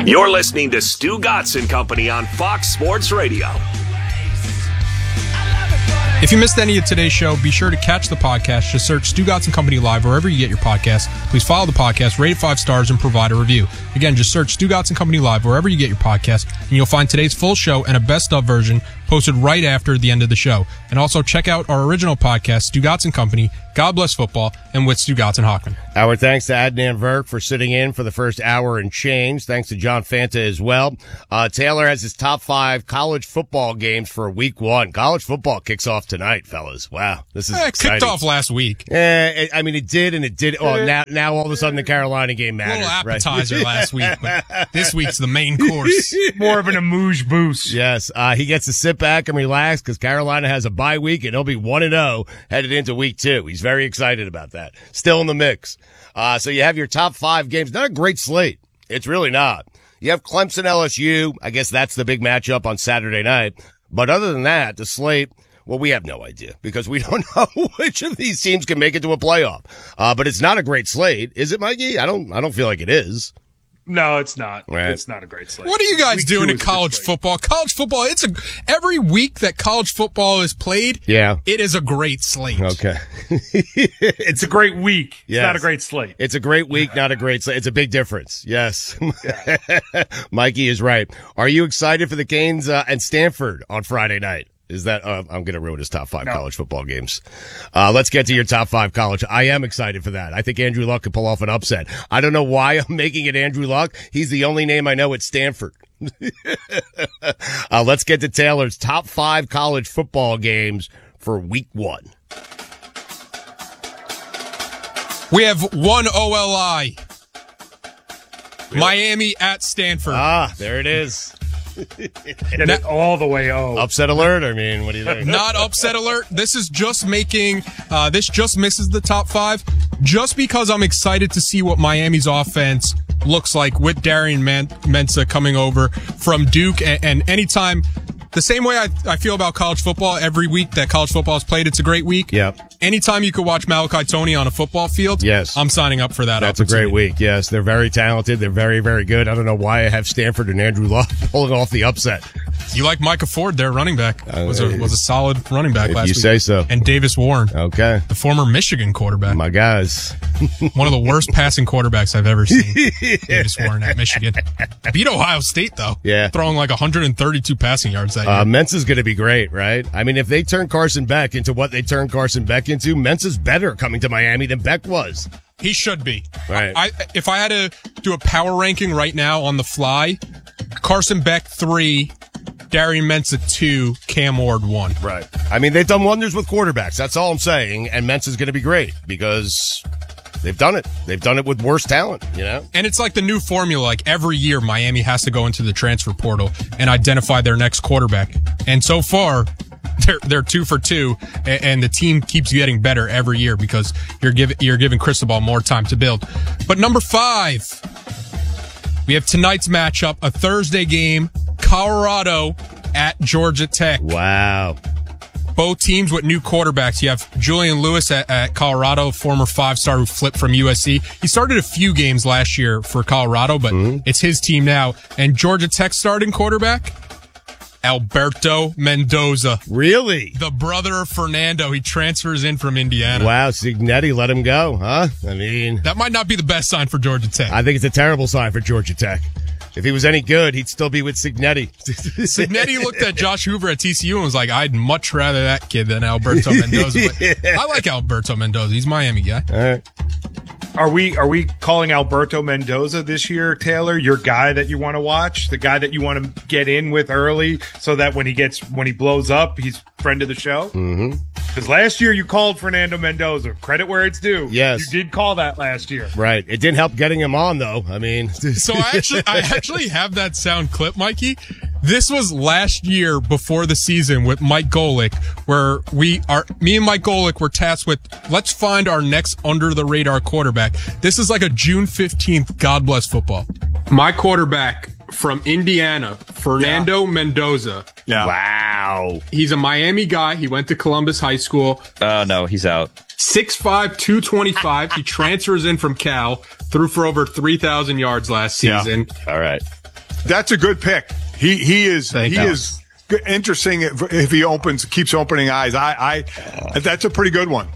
You're listening to Stu Gatz and Company on Fox Sports Radio. If you missed any of today's show, be sure to catch the podcast. Just search Stu Gatz and Company Live wherever you get your podcasts. Please follow the podcast, rate it 5 stars, and provide a review. Again, just search Stu Gatz and Company Live wherever you get your podcasts, and you'll find today's full show and a best-of version posted right after the end of the show. And also check out our original podcast, Stu Gatz and Company, God Bless Football, and with Stu Gatz and Hockman. Our thanks to Adnan Virk for sitting in for the first hour and change. Thanks to John Fanta as well. Taylor has his top 5 college football games for week 1. College football kicks off tonight, fellas. Wow, this is exciting. It kicked off last week. I mean, it did, and it did. Oh, now all of a sudden the Carolina game matters. A little appetizer last week, but this week's the main course. More of an amuse boost. Yes, he gets to sit back and relax because Carolina has a bye week, and he'll be 1-0 headed into week 2. He's very excited about that. Still in the mix. So you have your top 5 games. Not a great slate. It's really not. You have Clemson LSU. I guess that's the big matchup on Saturday night. But other than that, the slate, well, we have no idea because we don't know which of these teams can make it to a playoff. But it's not a great slate, is it, Mikey? I don't feel like it is. No, it's not. Right. It's not a great slate. What are you guys doing in college football? College football, every week that college football is played, it is a great slate. Okay. It's a great week. Yes. It's not a great slate. It's a great week, not a great slate. It's a big difference. Yes. Mikey is right. Are you excited for the Canes and Stanford on Friday night? Is that, I'm going to ruin his top 5 college football games. Let's get to your top 5 college. I am excited for that. I think Andrew Luck could pull off an upset. I don't know why I'm making it Andrew Luck. He's the only name I know at Stanford. Let's get to Taylor's top 5 college football games for week 1. We have one OLI. Miami at Stanford. There it is. Get it all the way Upset alert? I mean, what do you think? Not upset alert. This is just making, this just misses the top 5 just because I'm excited to see what Miami's offense looks like with Darian Mensah coming over from Duke. And anytime, the same way I feel about college football, every week that college football is played, it's a great week. Yep. Anytime you could watch Malachi Toney on a football field, yes, I'm signing up for that. That's a great week. Yes, they're very talented. They're very, very good. I don't know why I have Stanford and Andrew Luck pulling off the upset. You like Micah Ford, their running back. Was a solid running back last week. You say so. And Davis Warren. Okay. The former Michigan quarterback. My guys. One of the worst passing quarterbacks I've ever seen. Davis Warren at Michigan. Beat Ohio State, though. Yeah. Throwing like 132 passing yards that year. Mensah's going to be great, right? I mean, if they turn Carson Beck into what they turned Carson Beck into, Mensah's better coming to Miami than Beck was. He should be. Right. If I had to do a power ranking right now on the fly, Carson Beck 3, Darian Mensah 2, Cam Ward 1. Right. I mean, they've done wonders with quarterbacks. That's all I'm saying. And Mensah's going to be great because they've done it. They've done it with worse talent, you know? And it's like the new formula. Like every year, Miami has to go into the transfer portal and identify their next quarterback. And so far, they're 2 for 2, and the team keeps getting better every year because you're giving Cristobal more time to build. But number 5, we have tonight's matchup, a Thursday game, Colorado at Georgia Tech. Wow. Both teams with new quarterbacks. You have Julian Lewis at Colorado, former 5-star who flipped from USC. He started a few games last year for Colorado, but it's his team now. And Georgia Tech starting quarterback, Alberto Mendoza. Really? The brother of Fernando. He transfers in from Indiana. Wow, Cignetti let him go, huh? I mean, that might not be the best sign for Georgia Tech. I think it's a terrible sign for Georgia Tech. If he was any good, he'd still be with Cignetti. Cignetti looked at Josh Hoover at TCU and was like, I'd much rather that kid than Alberto Mendoza. But I like Alberto Mendoza. He's a Miami guy. All right. Are we calling Alberto Mendoza this year, Taylor, your guy that you want to watch, the guy that you want to get in with early so that when he blows up, he's friend of the show? Mm-hmm. Because last year you called Fernando Mendoza. Credit where it's due. Yes. You did call that last year. Right. It didn't help getting him on, though. I mean. So I actually have that sound clip, Mikey. This was last year before the season with Mike Golick, where me and Mike Golick were tasked with, let's find our next under-the-radar quarterback. This is like a June 15th, God bless football. My quarterback from Indiana, Fernando Mendoza. Yeah. Wow. He's a Miami guy. He went to Columbus High School. No, he's out. 6'5", 225. He transfers in from Cal, threw for over 3,000 yards last season. Yeah. All right. That's a good pick. He is Thank he you. is interesting if he keeps opening eyes. That's a pretty good one.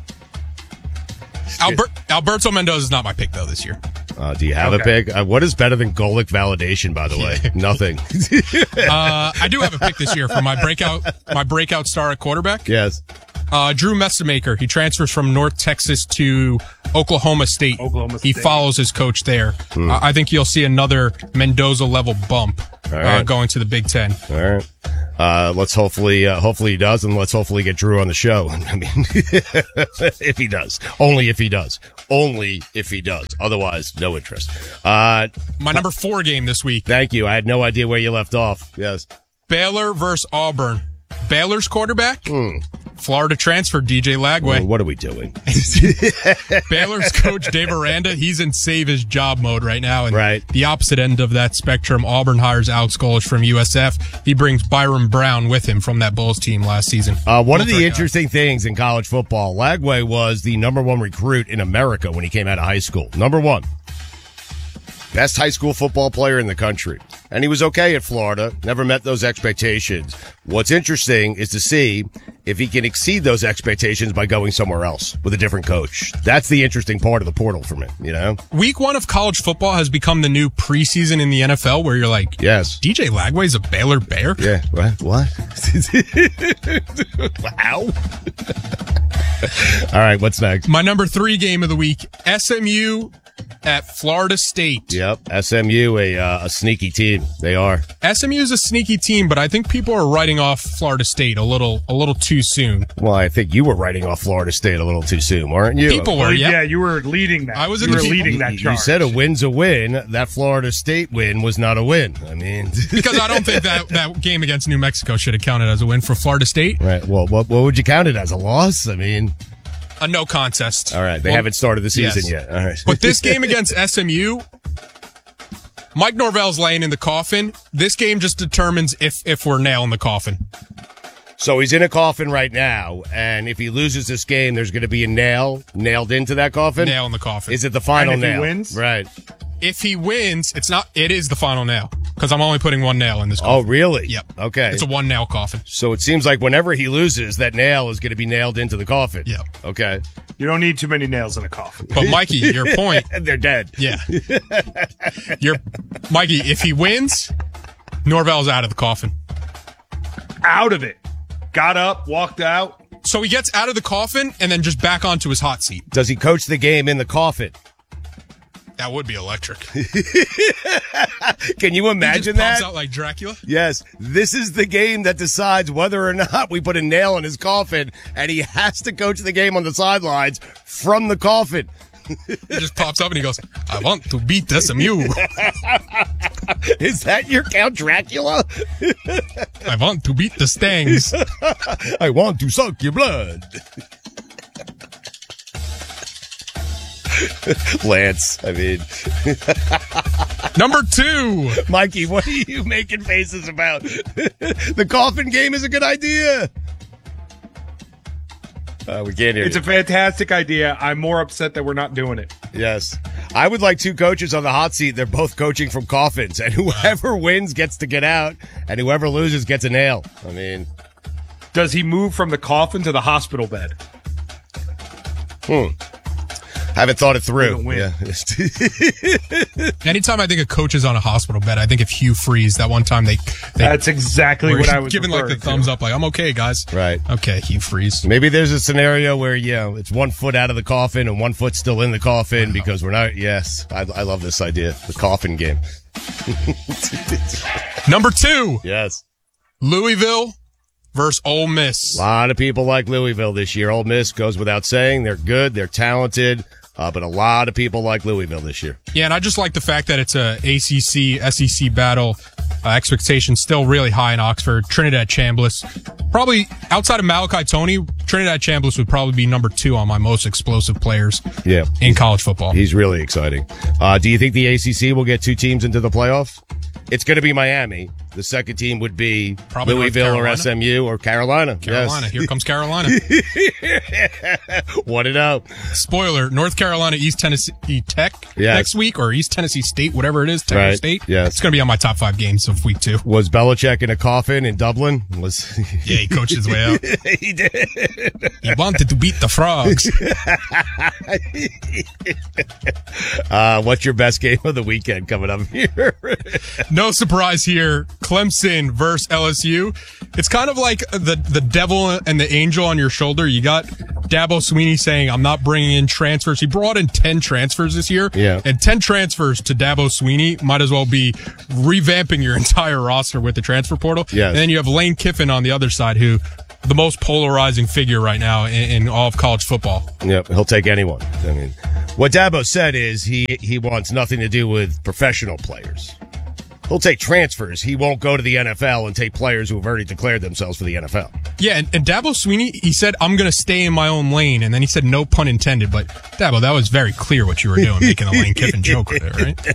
Alberto Mendoza is not my pick though this year. Do you have a pick? What is better than Golic validation, by the way? Nothing. I do have a pick this year for my breakout star at quarterback. Yes. Drew Messamaker. He transfers from North Texas to Oklahoma State. He follows his coach there. I think you'll see another Mendoza level bump going to the Big Ten. All right. Let's hopefully he does, and let's hopefully get Drew on the show. I mean, if he does. Only if he does. Otherwise, no interest. My number 4 game this week. Thank you. I had no idea where you left off. Yes. Baylor versus Auburn. Baylor's quarterback, Florida transfer DJ Lagway. What are we doing? Baylor's coach Dave Aranda, he's in save his job mode right now. And right. The opposite end of that spectrum, Auburn hires Alex Golesh from USF. He brings Byron Brown with him from that Bulls team last season. One of the interesting things in college football, Lagway was the number 1 recruit in America when he came out of high school. Number 1. Best high school football player in the country. And he was okay at Florida, never met those expectations. What's interesting is to see if he can exceed those expectations by going somewhere else with a different coach. That's the interesting part of the portal for me, you know? Week 1 of college football has become the new preseason in the NFL where you're like, yes, DJ Lagway's a Baylor Bear? Yeah, what? Wow. All right, what's next? My number 3 game of the week, SMU at Florida State. Yep, SMU, a sneaky team. They are. SMU is a sneaky team, but I think people are writing off Florida State a little too soon. Well, I think you were writing off Florida State a little too soon, weren't you? People were, yeah. You were leading that. I was you were leading that charge. You said a win's a win. That Florida State win was not a win. I mean, because I don't think that game against New Mexico should have counted as a win for Florida State. Right. Well, what would you count it as? A loss? I mean, a no contest. All right. They haven't started the season yet. All right. But this game against SMU, Mike Norvell's laying in the coffin. This game just determines if we're nailing the coffin. So he's in a coffin right now, and if he loses this game, there's going to be a nailed into that coffin? Nail in the coffin. Is it the final nail? If he wins? Right. If he wins, it is the final nail. Because I'm only putting 1 nail in this coffin. Oh, really? Yep. Okay. It's a 1 nail coffin. So it seems like whenever he loses, that nail is going to be nailed into the coffin. Yep. Okay. You don't need too many nails in a coffin. But Mikey, your point. They're dead. Yeah. Mikey, if he wins, Norvell's out of the coffin. Out of it. Got up, walked out. So he gets out of the coffin and then just back onto his hot seat. Does he coach the game in the coffin? That would be electric. Can you imagine he just that? Pops out like Dracula? Yes. This is the game that decides whether or not we put a nail in his coffin, and he has to coach the game on the sidelines from the coffin. He just pops up and he goes, I want to beat SMU. Is that your Count Dracula? I want to beat the Stangs. I want to suck your blood. Lance, I mean. Number 2. Mikey, what are you making faces about? The coffin game is a good idea. We can't hear It's you. a fantastic idea. I'm more upset that we're not doing it. Yes. I would like 2 coaches on the hot seat. They're both coaching from coffins, and whoever wins gets to get out, and whoever loses gets a nail. I mean. Does he move from the coffin to the hospital bed? Haven't thought it through. Yeah. Anytime I think a coach is on a hospital bed, I think of Hugh Freeze. That one time they That's exactly what I was giving like the thumbs up, like, I'm okay, guys. Right. Okay, Hugh Freeze. Maybe there's a scenario where, it's 1 foot out of the coffin and 1 foot still in the coffin because we're not. Yes. I love this idea. The coffin game. Number 2. Yes. Louisville versus Ole Miss. A lot of people like Louisville this year. Ole Miss goes without saying. They're good. They're talented. But a lot of people like Louisville this year. Yeah, and I just like the fact that it's a ACC, SEC battle. Expectations still really high in Oxford. Trinidad Chambliss. Probably, outside of Malachi Toney, Trinidad Chambliss would probably be number 2 on my most explosive players in college football. He's really exciting. Do you think the ACC will get 2 teams into the playoff? It's going to be Miami. the second team would be Probably Louisville or SMU or Carolina. Carolina. Yes. Here comes Carolina. 1-0. Spoiler, North Carolina, East Tennessee Tech Yes. next week, or East Tennessee State, whatever it is, Tech or Right. State. Yes. It's going to be on my top 5 games of week 2. Was Belichick in a coffin in Dublin? Yeah, he coached his way out. He did. He wanted to beat the Frogs. What's your best game of the weekend coming up here? No surprise here. Clemson versus LSU. It's kind of like the devil and the angel on your shoulder. You got Dabo Swinney saying, I'm not bringing in transfers. He brought in 10 transfers this year. Yeah. And 10 transfers to Dabo Swinney might as well be revamping your entire roster with the transfer portal. Yes. And then you have Lane Kiffin on the other side, who the most polarizing figure right now in all of college football. Yep, he'll take anyone. I mean, what Dabo said is he wants nothing to do with professional players. He'll take transfers. He won't go to the NFL and take players who have already declared themselves for the NFL. Yeah, and Dabo Swinney, he said, I'm going to stay in my own lane. And then he said, no pun intended. But, Dabo, that was very clear what you were doing, making a Lane Kiffin joke with it, right?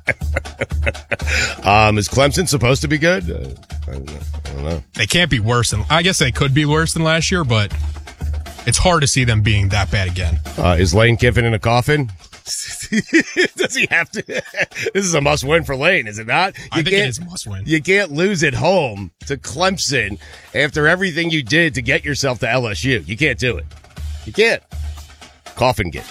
Is Clemson supposed to be good? I don't know. They can't be worse than, I guess they could be worse than last year, but it's hard to see them being that bad again. Is Lane Kiffin in a coffin? Does he have to? This is a must-win for Lane, is it not? I think it is a must-win. You can't lose at home to Clemson after everything you did to get yourself to LSU. You can't do it. You can't. Coffin game.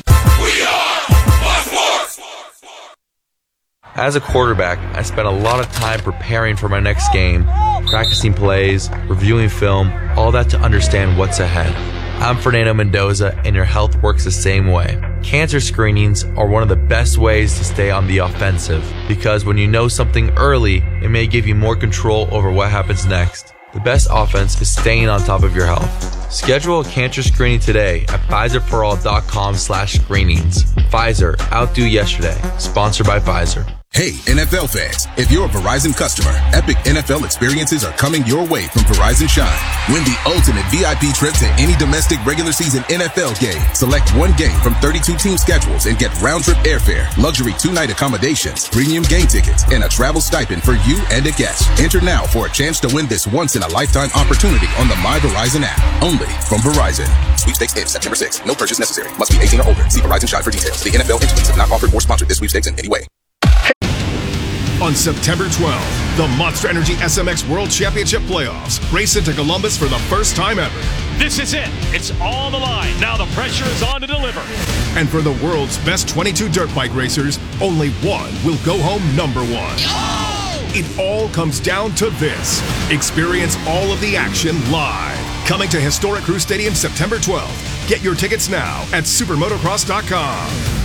As a quarterback, I spent a lot of time preparing for my next game, practicing plays, reviewing film, all that to understand what's ahead. I'm Fernando Mendoza, and your health works the same way. Cancer screenings are one of the best ways to stay on the offensive, because when you know something early, it may give you more control over what happens next. The best offense is staying on top of your health. Schedule a cancer screening today at PfizerForAll.com/screenings. Pfizer, outdo yesterday. Sponsored by Pfizer. Hey, NFL fans, if you're a Verizon customer, epic NFL experiences are coming your way from Verizon Shine. Win the ultimate VIP trip to any domestic regular season NFL game. Select one game from 32 team schedules and get round-trip airfare, luxury 2-night accommodations, premium game tickets, and a travel stipend for you and a guest. Enter now for a chance to win this once-in-a-lifetime opportunity on the My Verizon app. Only from Verizon. Sweepstakes ends September 6th. No purchase necessary. Must be 18 or older. See Verizon Shine for details. The NFL entities have not offered or sponsored this sweepstakes in any way. On September 12th, the Monster Energy SMX World Championship Playoffs race into Columbus for the first time ever. This is it. It's on the line. Now the pressure is on to deliver. And for the world's best 22 dirt bike racers, only one will go home number one. It all comes down to this. Experience all of the action live. Coming to Historic Crew Stadium September 12th. Get your tickets now at supermotocross.com.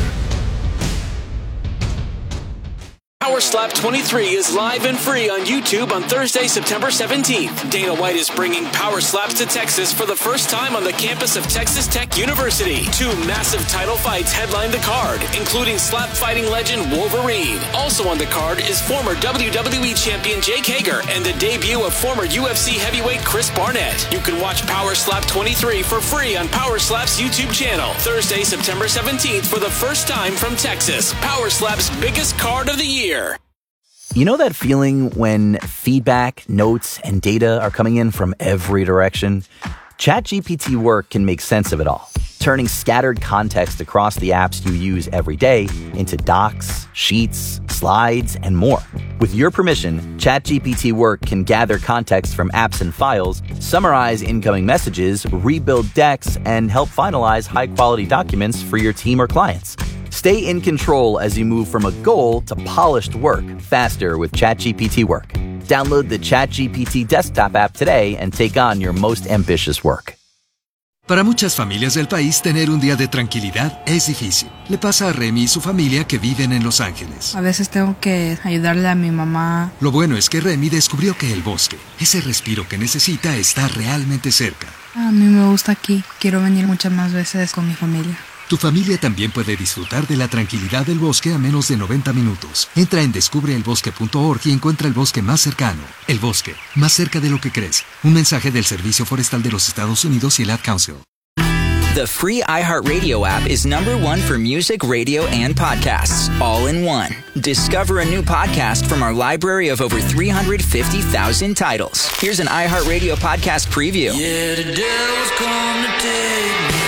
Power Slap 23 is live and free on YouTube on Thursday, September 17th. Dana White is bringing Power Slaps to Texas for the first time on the campus of Texas Tech University. 2 massive title fights headline the card, including slap fighting legend Wolverine. Also on the card is former WWE champion Jake Hager and the debut of former UFC heavyweight Chris Barnett. You can watch Power Slap 23 for free on Power Slap's YouTube channel. Thursday, September 17th for the first time from Texas. Power Slap's biggest card of the year. You know that feeling when feedback, notes, and data are coming in from every direction? ChatGPT Work can make sense of it all, turning scattered context across the apps you use every day into docs, sheets, slides, and more. With your permission, ChatGPT Work can gather context from apps and files, summarize incoming messages, rebuild decks, and help finalize high-quality documents for your team or clients. Stay in control as you move from a goal to polished work faster with ChatGPT Work. Download the ChatGPT desktop app today and take on your most ambitious work. Para muchas familias del país, tener un día de tranquilidad es difícil. Le pasa a Remy y su familia que viven en Los Ángeles. A veces tengo que ayudarle a mi mamá. Lo bueno es que Remy descubrió que el bosque, ese respiro que necesita, está realmente cerca. A mí me gusta aquí. Quiero venir muchas más veces con mi familia. Tu familia también puede disfrutar de la tranquilidad del bosque a menos de 90 minutos. Entra en descubreelbosque.org y encuentra el bosque más cercano. El bosque, más cerca de lo que crees. Un mensaje del Servicio Forestal de los Estados Unidos y el Ad Council. The free iHeartRadio app is #1 for music, radio, and podcasts, all in one. Discover a new podcast from our library of over 350,000 titles. Here's an iHeartRadio podcast preview. Yeah, the devil's come to take me.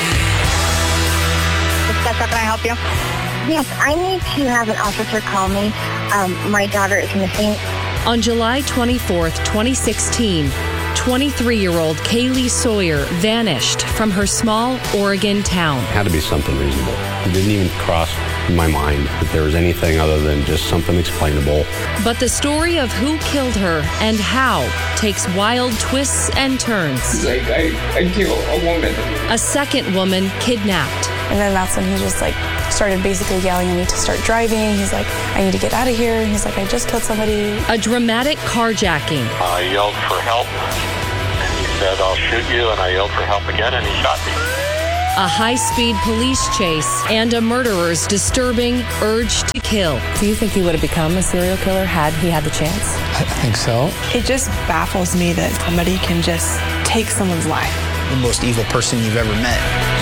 Can I help you? Yes, I need to have an officer call me. My daughter is missing. On July 24th, 2016, 23-year-old Kaylee Sawyer vanished from her small Oregon town. It had to be something reasonable. It didn't even cross my mind that there was anything other than just something explainable. But the story of who killed her and how takes wild twists and turns. He's like, I killed a woman. A second woman kidnapped. And then that's when he just started basically yelling at me to start driving. He's like, I need to get out of here. And he's like, I just killed somebody. A dramatic carjacking. I yelled for help. And he said, I'll shoot you. And I yelled for help again, and he shot me. A high-speed police chase and a murderer's disturbing urge to kill. Do you think he would have become a serial killer had he had the chance? I think so. It just baffles me that somebody can just take someone's life. The most evil person you've ever met.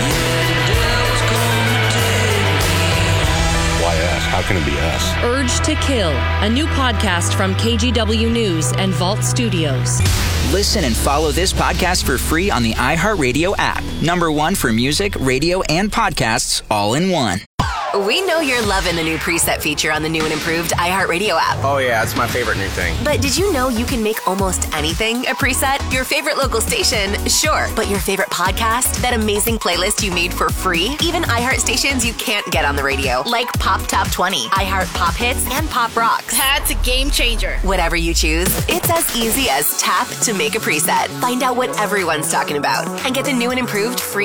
Why us? How can it be us? Urge to Kill, a new podcast from KGW News and Vault Studios. Listen and follow this podcast for free on the iHeartRadio app. #1 for music, radio, and podcasts, all in one. We know you're loving the new preset feature on the new and improved iHeartRadio app. Oh yeah, it's my favorite new thing. But did you know you can make almost anything a preset? Your favorite local station, sure. But your favorite podcast? That amazing playlist you made for free? Even iHeart stations you can't get on the radio. Like Pop Top 20, iHeart Pop Hits, and Pop Rocks. That's a game changer. Whatever you choose, it's as easy as tap to make a preset. Find out what everyone's talking about and get the new and improved free